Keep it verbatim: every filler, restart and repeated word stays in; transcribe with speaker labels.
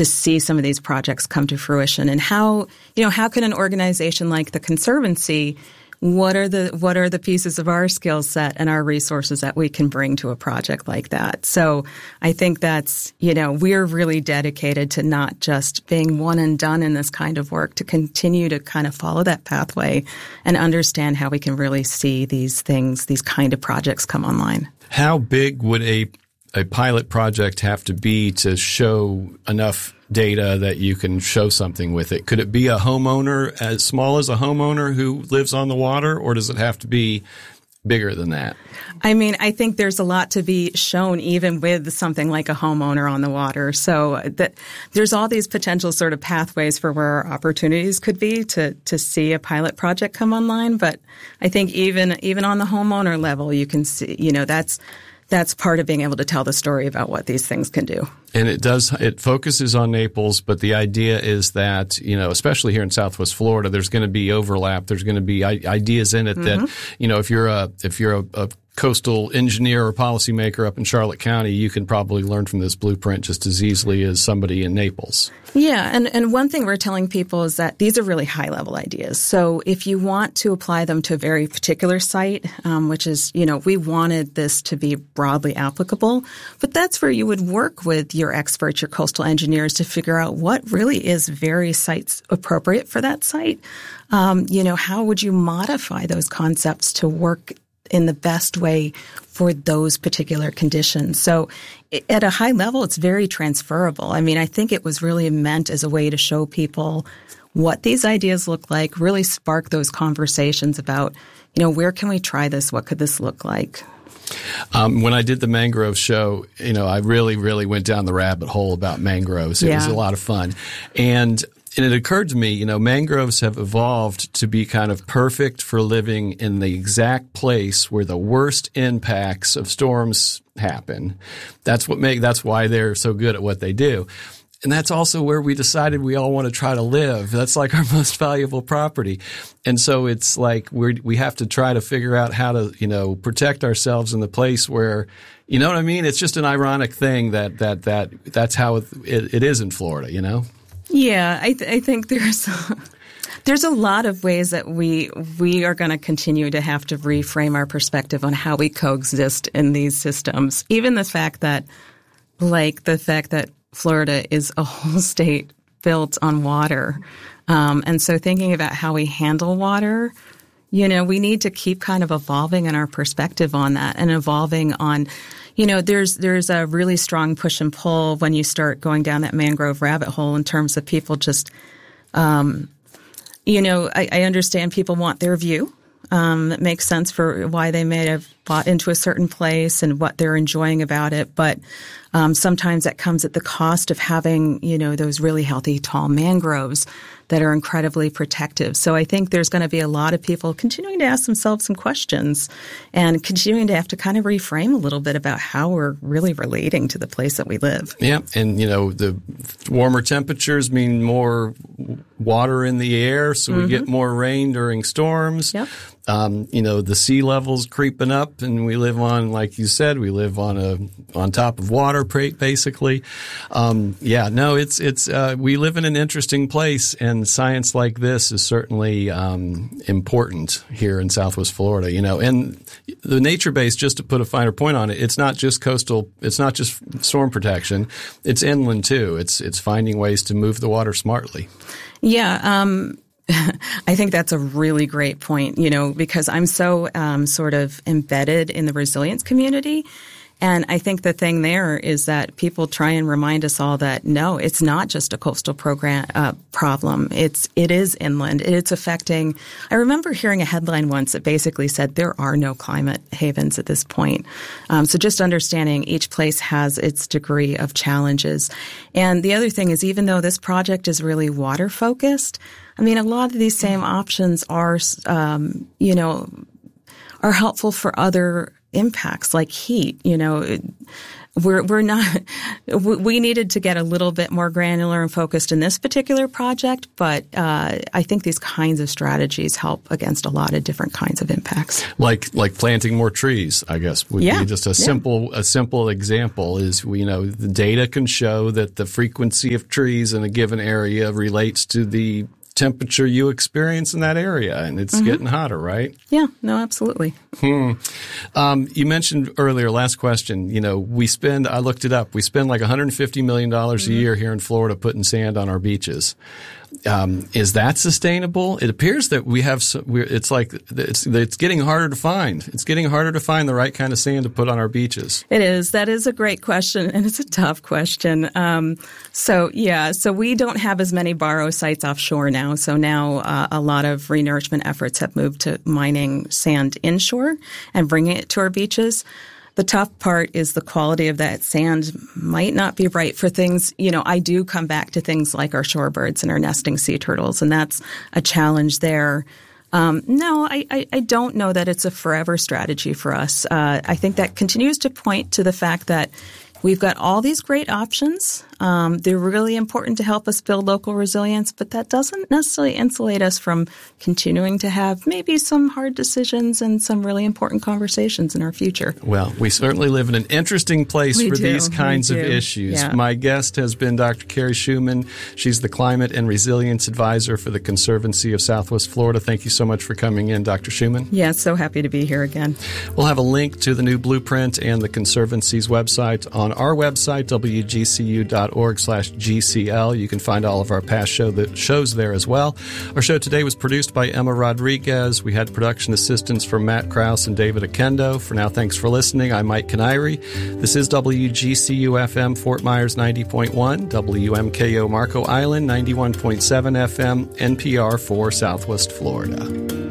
Speaker 1: to see some of these projects come to fruition. And how, you know, how can an organization like the Conservancy, what are the what are the pieces of our skill set and our resources that we can bring to a project like that? So I think that's, you know, we're really dedicated to not just being one and done in this kind of work, to continue to kind of follow that pathway and understand how we can really see these things, these kind of projects come online.
Speaker 2: How big would a a pilot project have to be to show enough data that you can show something with it? Could it be a homeowner as small as a homeowner who lives on the water, or does it have to be bigger than that?
Speaker 1: I mean, I think there's a lot to be shown even with something like a homeowner on the water. So that there's all these potential sort of pathways for where our opportunities could be to to see a pilot project come online. But I think even even on the homeowner level, you can see, you know, that's That's part of being able to tell the story about what these things can do.
Speaker 2: And it does, it focuses on Naples, but the idea is that, you know, especially here in Southwest Florida, there's going to be overlap. There's going to be ideas in it mm-hmm. that, you know, if you're a, if you're a, a coastal engineer or policymaker up in Charlotte County, you can probably learn from this blueprint just as easily as somebody in Naples.
Speaker 1: Yeah. And, and one thing we're telling people is that these are really high level ideas. So if you want to apply them to a very particular site, um, which is, you know, we wanted this to be broadly applicable, but that's where you would work with your experts, your coastal engineers, to figure out what really is very site appropriate for that site. Um, you know, how would you modify those concepts to work in the best way for those particular conditions? So at a high level, it's very transferable. I mean, I think it was really meant as a way to show people what these ideas look like, really spark those conversations about, you know, where can we try this? What could this look like?
Speaker 2: Um, when I did the mangrove show, you know, I really, really went down the rabbit hole about mangroves. It
Speaker 1: yeah.
Speaker 2: was a lot of fun. And And it occurred to me, you know, mangroves have evolved to be kind of perfect for living in the exact place where the worst impacts of storms happen. That's what make, that's why they're so good at what they do. And that's also where we decided we all want to try to live. That's like our most valuable property. And so it's like we we have to try to figure out how to, you know, protect ourselves in the place where, you know what I mean? It's just an ironic thing that, that, that, that's how it, it, it is in Florida, you know?
Speaker 1: Yeah, I, th- I think there's there's a lot of ways that we we are going to continue to have to reframe our perspective on how we coexist in these systems. Even the fact that, like the fact that Florida is a whole state built on water, um, and so thinking about how we handle water, you know, we need to keep kind of evolving in our perspective on that and evolving on. You know, there's there's a really strong push and pull when you start going down that mangrove rabbit hole in terms of people just, um, you know, I, I understand people want their view. Um, it makes sense for why they may have bought into a certain place and what they're enjoying about it. But um, sometimes that comes at the cost of having, you know, those really healthy, tall mangroves that are incredibly protective. So I think there's going to be a lot of people continuing to ask themselves some questions and continuing to have to kind of reframe a little bit about how we're really relating to the place that we live.
Speaker 2: Yeah. And, you know, the warmer temperatures mean more water in the air, so mm-hmm. we get more rain during storms.
Speaker 1: Yep.
Speaker 2: Um, you know, the sea level's creeping up, and we live on, like you said, we live on a on top of water, basically. Um, yeah, no, it's it's uh, we live in an interesting place, and science like this is certainly um, important here in Southwest Florida. You know, and the nature base, just to put a finer point on it, it's not just coastal, it's not just storm protection, it's inland too. It's it's finding ways to move the water smartly.
Speaker 1: Yeah. Um, I think that's a really great point, you know, because I'm so um, sort of embedded in the resilience community. And I think the thing there is that people try and remind us all that, no, it's not just a coastal program uh, problem. It's it is inland. It's affecting. I remember hearing a headline once that basically said there are no climate havens at this point. Um, so just understanding each place has its degree of challenges. And the other thing is, even though this project is really water focused, I mean, a lot of these same options are, um, you know, are helpful for other impacts like heat. You know, we're we're not. We needed to get a little bit more granular and focused in this particular project, but uh, I think these kinds of strategies help against a lot of different kinds of impacts.
Speaker 2: Like like planting more trees, I guess would
Speaker 1: yeah.
Speaker 2: be just a
Speaker 1: yeah.
Speaker 2: simple a simple example. Is you know the data can show that the frequency of trees in a given area relates to the temperature you experience in that area, and it's mm-hmm. getting hotter, right?
Speaker 1: Yeah, no, absolutely.
Speaker 2: Hmm. Um, you mentioned earlier, last question, you know, we spend, I looked it up, we spend like one hundred fifty million dollars mm-hmm. a year here in Florida putting sand on our beaches. Um, is that sustainable? It appears that we have, some, we're, it's like, it's, it's getting harder to find. It's getting harder to find the right kind of sand to put on our beaches.
Speaker 1: It is. That is a great question, and it's a tough question. Um, so, yeah, so we don't have as many borrow sites offshore now. So now uh, a lot of renourishment efforts have moved to mining sand inshore and bringing it to our beaches. The tough part is the quality of that sand might not be right for things. You know, I do come back to things like our shorebirds and our nesting sea turtles, and that's a challenge there. Um, no, I, I, I don't know that it's a forever strategy for us. Uh, I think that continues to point to the fact that we've got all these great options. Um, they're really important to help us build local resilience, but that doesn't necessarily insulate us from continuing to have maybe some hard decisions and some really important conversations in our future.
Speaker 2: Well, we certainly live in an interesting place
Speaker 1: we
Speaker 2: for
Speaker 1: do.
Speaker 2: these kinds of issues.
Speaker 1: Yeah.
Speaker 2: My guest has been Doctor Carrie Schumann. She's the Climate and Resilience Advisor for the Conservancy of Southwest Florida. Thank you so much for coming in, Doctor Schumann.
Speaker 1: Yeah, so happy to be here again.
Speaker 2: We'll have a link to the new blueprint and the Conservancy's website on our website, w g c u dot org slash g c l. You can find all of our past show that shows there as well. Our show today was produced by Emma Rodriguez. We had production assistance from Matt Krause and David Akendo. For now, thanks for listening. I'm Mike Canary. This is W G C U F M Fort Myers ninety point one, W M K O Marco Island ninety-one point seven F M, N P R for Southwest Florida.